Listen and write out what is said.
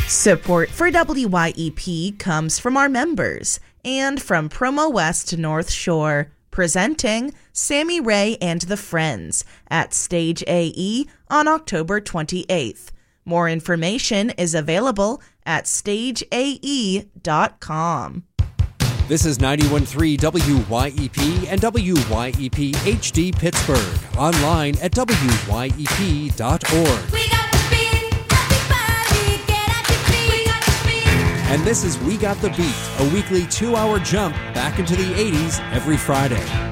Support for WYEP comes from our members and from Promo West North Shore, presenting Sammy Ray and the Friends at Stage AE on October 28th. More information is available at stageae.com. This is 91.3 WYEP and WYEP HD Pittsburgh. Online at WYEP.org. We got the beat, everybody get at your feet. We got the beat. And this is We Got the Beat, a weekly 2-hour jump back into the 80s every Friday.